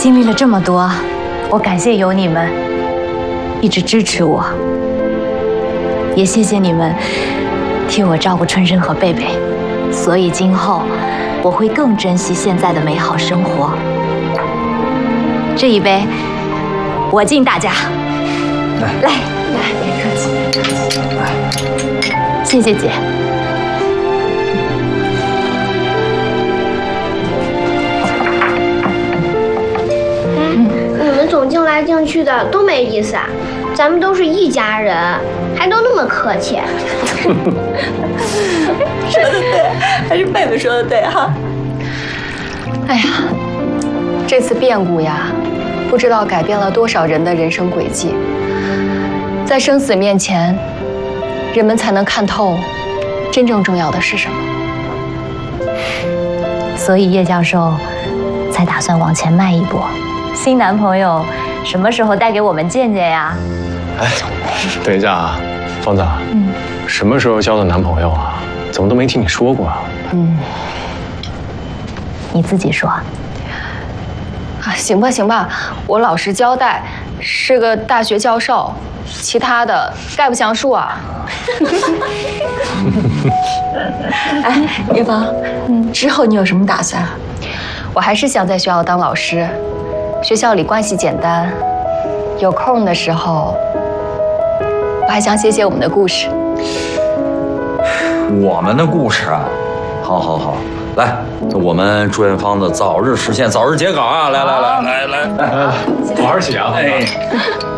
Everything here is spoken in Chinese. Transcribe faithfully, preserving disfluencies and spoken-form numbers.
经历了这么多，我感谢有你们一直支持我，也谢谢你们替我照顾春生和贝贝，所以今后我会更珍惜现在的美好生活。这一杯，我敬大家。来来来，别客气。来，谢谢姐。 总敬来敬去的多没意思啊！咱们都是一家人，还都那么客气。 说的对，还是贝贝说的对哈。 哎呀，这次变故呀，不知道改变了多少人的人生轨迹。在生死面前，人们才能看透真正重要的是什么。 所以叶教授才打算往前迈一步。 新男朋友什么时候带给我们见见呀？ 哎，等一下啊，芳子，嗯，什么时候交的男朋友啊？怎么都没听你说过啊？ 嗯， 你自己说。 啊，行吧行吧，我老实交代，是个大学教授，其他的概不详述啊。 哎，叶芳，嗯，之后你有什么打算？ 我还是想在学校当老师。 学校里关系简单，有空的时候，我还想写写我们的故事。 我们的故事啊，好，好，好，来，我们祝愿芳子早日实现，早日截稿啊！来来来来来来， 早点写啊！ 哎。